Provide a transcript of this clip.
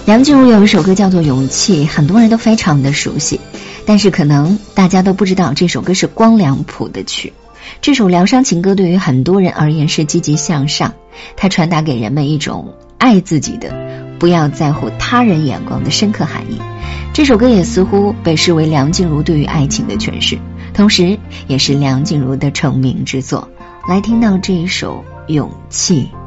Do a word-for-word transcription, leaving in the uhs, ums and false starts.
梁静茹有一首歌叫做《勇气》，很多人都非常的熟悉，但是可能大家都不知道这首歌是光良谱的曲。这首疗伤情歌对于很多人而言是积极向上，它传达给人们一种爱自己的，不要在乎他人眼光的深刻含义。这首歌也似乎被视为梁静茹对于爱情的诠释，同时也是梁静茹的成名之作。来听到这一首《勇气》。